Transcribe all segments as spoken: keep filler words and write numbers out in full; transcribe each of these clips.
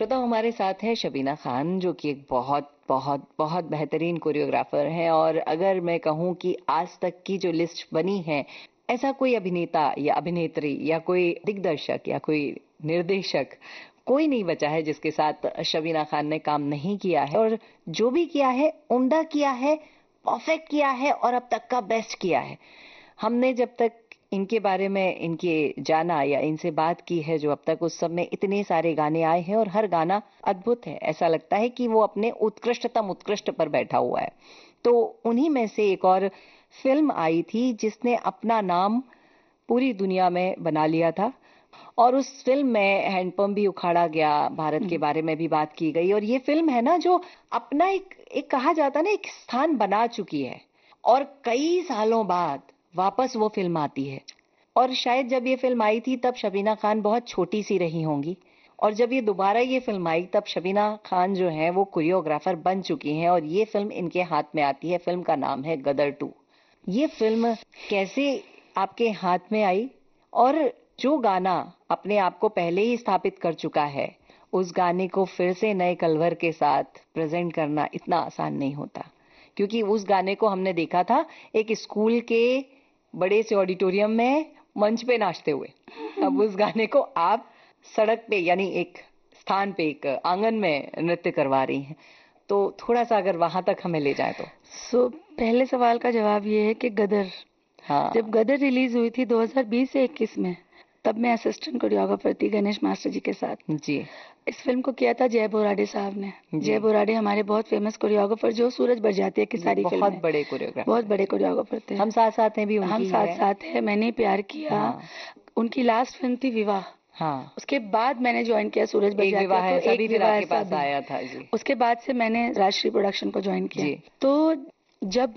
श्रोता, हमारे साथ है शबीना खान, जो कि एक बहुत बहुत बहुत बेहतरीन कोरियोग्राफर हैं। और अगर मैं कहूं कि आज तक की जो लिस्ट बनी है, ऐसा कोई अभिनेता या अभिनेत्री या कोई दिग्दर्शक या कोई निर्देशक कोई नहीं बचा है जिसके साथ शबीना खान ने काम नहीं किया है। और जो भी किया है, उम्दा किया है, परफेक्ट किया है और अब तक का बेस्ट किया है। हमने जब तक इनके बारे में इनके जाना या इनसे बात की है, जो अब तक उस सब में इतने सारे गाने आए हैं और हर गाना अद्भुत है। ऐसा लगता है कि वो अपने उत्कृष्टतम उत्कृष्ट पर बैठा हुआ है। तो उन्हीं में से एक और फिल्म आई थी जिसने अपना नाम पूरी दुनिया में बना लिया था, और उस फिल्म में हैंडपंप भी उखाड़ा गया, भारत के बारे में भी बात की गई। और ये फिल्म है ना, जो अपना एक एक कहा जाता है ना, एक स्थान बना चुकी है। और कई सालों बाद वापस वो फिल्म आती है। और शायद जब ये फिल्म आई थी तब शबीना खान बहुत छोटी सी रही होंगी, और जब ये दोबारा ये फिल्म आई तब शबीना खान जो है वो कोरियोग्राफर बन चुकी हैं। और ये फिल्म इनके हाथ में आती है। फिल्म का नाम है गदर टू। ये फिल्म कैसे आपके हाथ में आई, और जो गाना अपने आप को पहले ही स्थापित कर चुका है, उस गाने को फिर से नए कलवर के साथ प्रेजेंट करना इतना आसान नहीं होता। क्योंकि उस गाने को हमने देखा था एक स्कूल के बड़े से ऑडिटोरियम में मंच पे नाचते हुए। अब उस गाने को आप सड़क पे, यानी एक स्थान पे, एक आंगन में नृत्य करवा रही हैं। तो थोड़ा सा अगर वहां तक हमें ले जाए तो। सो so, पहले सवाल का जवाब ये है कि गदर, हाँ, जब गदर रिलीज हुई थी दो हज़ार बीस से इक्कीस में, तब मैं असिस्टेंट कोरियोग्राफर थी गणेश मास्टर जी के साथ। जी। इस फिल्म को किया था जय बोराडे साहब ने। जय बोराडे हमारे बहुत फेमस कोरियोग्राफर, जो सूरज बरजाती की सारी फिल्म, बहुत बड़े कोरियोग्राफर, बहुत बड़े कोरियोग्राफर थे। हम साथ साथ हैं भी उनकी। हम साथ साथ हैं। मैंने प्यार किया, हाँ। उनकी लास्ट फिल्म थी विवाह। हाँ। उसके बाद मैंने ज्वाइन किया सूरज बरजाती। एक विवाह है, तो सभी फिर आपके पास आया था जी। उसके बाद से मैंने राजश्री प्रोडक्शन को ज्वाइन किया जी। तो जब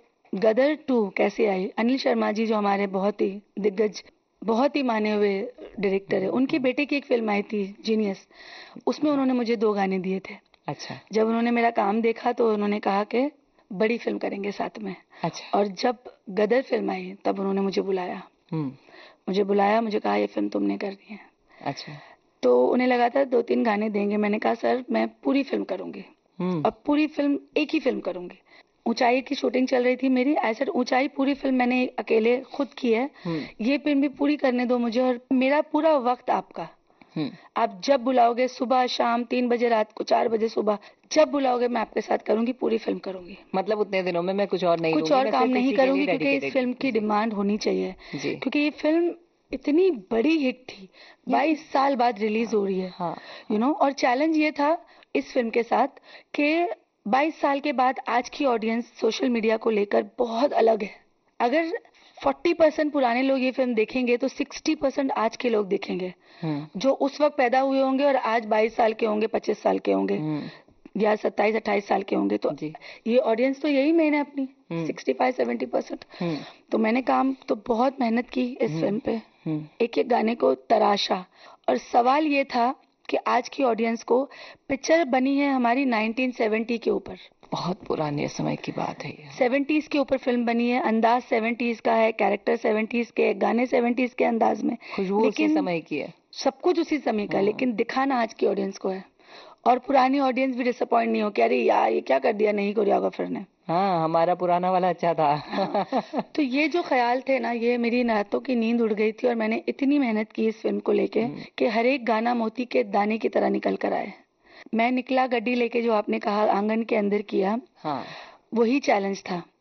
गदर टू कैसे आई, अनिल शर्मा जी जो हमारे बहुत ही दिग्गज, बहुत ही माने हुए डायरेक्टर है, उनके बेटे की एक फिल्म आई थी जीनियस, उसमें उन्होंने मुझे दो गाने दिए थे। अच्छा। जब उन्होंने मेरा काम देखा तो उन्होंने कहा कि बड़ी फिल्म करेंगे साथ में। अच्छा। और जब गदर फिल्म आई तब उन्होंने मुझे बुलाया। मुझे बुलाया, मुझे कहा ये फिल्म तुमने करनी है। अच्छा। तो उन्हें लगा था दो तीन गाने देंगे। मैंने कहा सर मैं पूरी फिल्म करूंगी, और पूरी फिल्म एक ही फिल्म करूंगी। ऊंचाई की शूटिंग चल रही थी मेरी। ऐसा ऊंचाई पूरी फिल्म मैंने अकेले खुद की है। ये फिल्म भी पूरी करने दो मुझे, और मेरा पूरा वक्त आपका। आप जब बुलाओगे, सुबह शाम, तीन बजे रात को, चार बजे सुबह, जब बुलाओगे मैं आपके साथ करूंगी, पूरी फिल्म करूंगी। मतलब उतने दिनों में मैं कुछ और नहीं कुछ और काम नहीं करूंगी, क्योंकि इस फिल्म की डिमांड होनी चाहिए। क्योंकि ये फिल्म इतनी बड़ी हिट थी, बाईस साल बाद रिलीज हो रही है, यू नो। और चैलेंज ये था इस फिल्म के साथ कि बाईस साल के बाद आज की ऑडियंस सोशल मीडिया को लेकर बहुत अलग है। अगर चालीस परसेंट पुराने लोग ये फिल्म देखेंगे तो साठ परसेंट आज के लोग देखेंगे, जो उस वक्त पैदा हुए होंगे और आज बाईस साल के होंगे, पच्चीस साल के होंगे, या सत्ताईस अट्ठाईस साल के होंगे। तो ये ऑडियंस तो यही मेन है अपनी, पैंसठ सत्तर परसेंट। तो मैंने काम तो बहुत मेहनत की इस फिल्म पे, एक एक गाने को तराशा। और सवाल ये था कि आज की ऑडियंस को, पिक्चर बनी है हमारी उन्नीस सौ सत्तर के ऊपर, बहुत पुराने समय की बात है ये। सत्तर के ऊपर फिल्म बनी है, अंदाज सत्तर का है, कैरेक्टर सत्तर के, गाने सत्तर के अंदाज में, खुशबू उसी समय की है, सब कुछ उसी समय का। लेकिन दिखाना आज की ऑडियंस को है, और पुरानी ऑडियंस भी डिसअपॉइंट नहीं हो कि अरे यार ये क्या कर दिया नहीं कोरियोग्राफर ने। हाँ, हमारा पुराना वाला अच्छा था। हाँ। तो ये जो ख्याल थे ना, ये मेरी रातों की नींद उड़ गई थी। और मैंने इतनी मेहनत की इस फिल्म को लेके कि हर एक गाना मोती के दाने की तरह निकल कर आए। मैं निकला गड्डी लेके, जो आपने कहा आंगन के अंदर किया, हाँ, वही चैलेंज था।